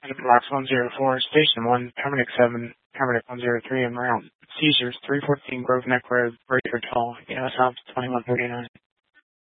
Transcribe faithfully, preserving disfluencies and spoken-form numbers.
Box one zero four, Station one, Paramedic seven, Paramedic one zero three, en route. Seizures, three fourteen Grove Neck Road, Breaker Tall, E M S Ops twenty-one thirty-nine.